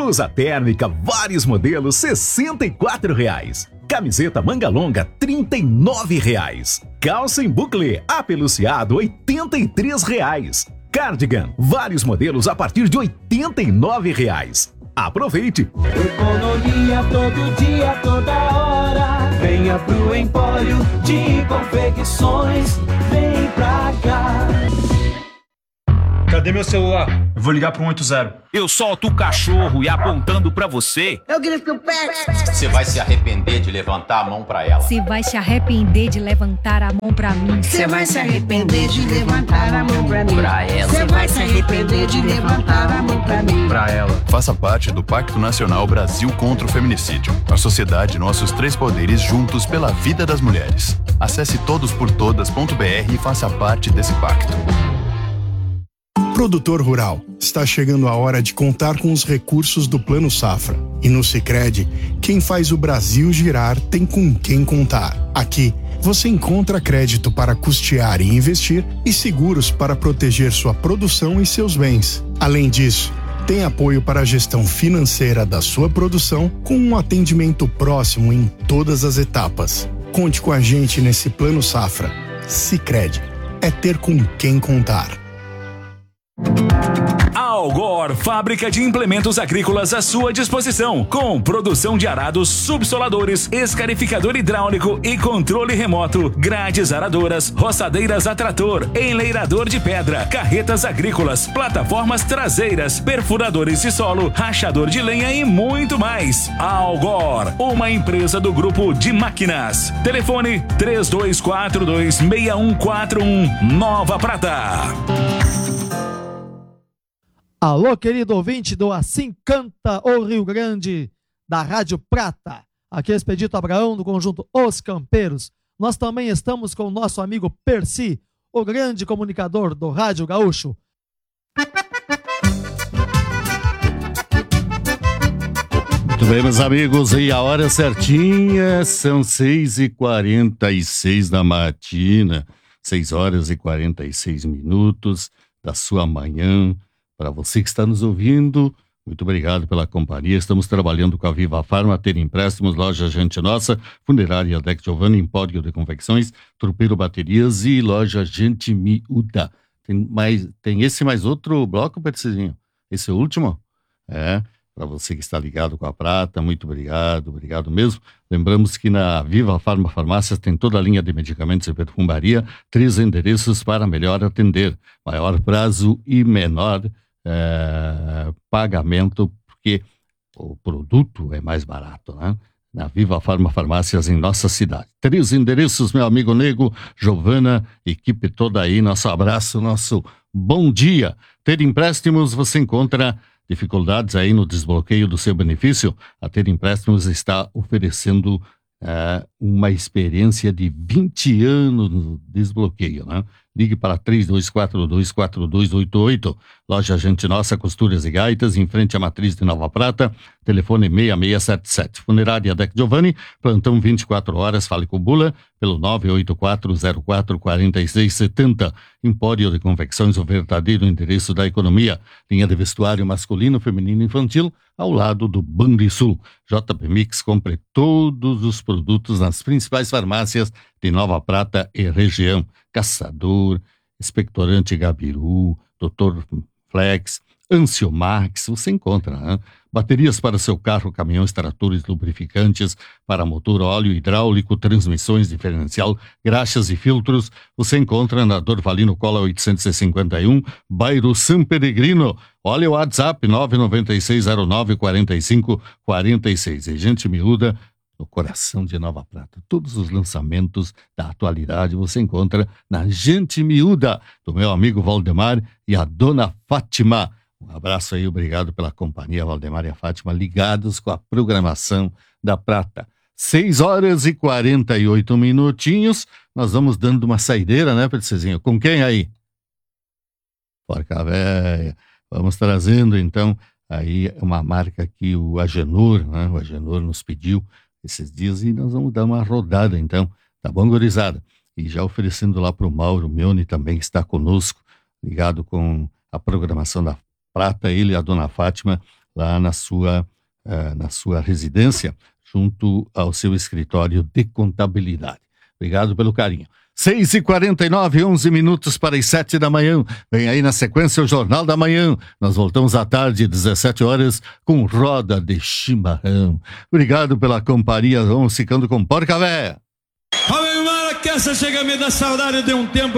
Blusa térmica, vários modelos, R$ 64,00. Camiseta manga longa, R$ 39,00. Calça em bucle, apeluciado, R$ 83,00. Cardigan, vários modelos a partir de R$ 89,00. Aproveite! Economia todo dia, toda hora. Venha pro Empório de Confecções. Vem pra cá. Cadê meu celular? Eu vou ligar pro 180. Eu solto o cachorro e apontando pra você. Eu grito o pé. Você vai se arrepender de levantar a mão pra ela. Você vai se arrepender de levantar a mão pra mim. Você vai se arrepender de levantar a mão pra mim. Pra ela. Você vai se arrepender de levantar a mão pra mim. Pra ela. Faça parte do Pacto Nacional Brasil contra o Feminicídio. A sociedade, nossos três poderes juntos pela vida das mulheres. Acesse todosportodas.br e faça parte desse pacto. Produtor rural, está chegando a hora de contar com os recursos do Plano Safra. E no Sicredi, quem faz o Brasil girar tem com quem contar. Aqui, você encontra crédito para custear e investir e seguros para proteger sua produção e seus bens. Além disso, tem apoio para a gestão financeira da sua produção com um atendimento próximo em todas as etapas. Conte com a gente nesse Plano Safra. Sicredi, é ter com quem contar. Algor, fábrica de implementos agrícolas à sua disposição, com produção de arados, subsoladores, escarificador hidráulico e controle remoto, grades aradoras, roçadeiras a trator, enleirador de pedra, carretas agrícolas, plataformas traseiras, perfuradores de solo, rachador de lenha e muito mais. Algor, uma empresa do grupo de máquinas. Telefone 3242-6141, Nova Prata. Alô, querido ouvinte do Assim Canta o Rio Grande, da Rádio Prata. Aqui é Expedito Abraão, do conjunto Os Campeiros. Nós também estamos com o nosso amigo Percy, o grande comunicador do Rádio Gaúcho. Muito bem, meus amigos, e a hora certinha são 6h46 da matina, 6h46 da sua manhã. Para você que está nos ouvindo, muito obrigado pela companhia. Estamos trabalhando com a Viva Farma, ter empréstimos, loja Gente Nossa, Funerária Deck Giovanni, Empório de Confecções, Trupeiro Baterias e loja Gente Miúda. Tem esse mais outro bloco, Percizinho? Esse é o último? Para você que está ligado com a Prata, muito obrigado mesmo. Lembramos que na Viva Farma Farmácias tem toda a linha de medicamentos e perfumaria, 3 endereços para melhor atender, maior prazo e menor pagamento, porque o produto é mais barato, né? Na Viva Farma Farmácias em nossa cidade. 3 endereços, meu amigo Nego, Giovana, equipe toda aí, nosso abraço, nosso bom dia. Ter empréstimos, você encontra dificuldades aí no desbloqueio do seu benefício? A Ter Empréstimos está oferecendo uma experiência de 20 anos no desbloqueio, né? Ligue para 3242-4288. Loja Gente Nossa, Costuras e Gaitas, em frente à Matriz de Nova Prata. Telefone 6677. Funerária Deck Giovanni, plantão 24 horas. Fale com o Bula pelo 984044670. Empório de Confecções, o verdadeiro endereço da economia. Linha de vestuário masculino, feminino e infantil, ao lado do Banrisul. JP Mix, compre todos os produtos nas principais farmácias de Nova Prata e região. Caçador, Expectorante Gabiru, Dr. Flex, Anciomax, você encontra, né? Baterias para seu carro, caminhões, tratores, lubrificantes para motor, óleo hidráulico, transmissões, diferencial, graxas e filtros, você encontra na Dorvalino Cola 851, bairro São Peregrino. Olha o WhatsApp 996094546. E Gente Miúda, no coração de Nova Prata. Todos os lançamentos da atualidade você encontra na Gente Miúda, do meu amigo Valdemar e a dona Fátima. Um abraço aí, obrigado pela companhia, Valdemar e a Fátima, ligados com a programação da Prata. 6h48. Nós vamos dando uma saideira, né, Percezinho? Com quem aí? Porca véia. Vamos trazendo, então, aí uma marca que o Agenor, né? O Agenor nos pediu esses dias e nós vamos dar uma rodada, então, tá bom, gurizada? E já oferecendo lá para o Mauro Mione também, que está conosco, ligado com a programação da Prata, ele e a dona Fátima, lá na sua residência, junto ao seu escritório de contabilidade. Obrigado pelo carinho. 6h49, 11 minutos para as 7 da manhã. Vem aí na sequência o Jornal da Manhã. Nós voltamos à tarde, 17 horas, com Roda de Chimarrão. Obrigado pela companhia. Vamos ficando com Porca Véia. Que essa chega a me dar saudade de um tempo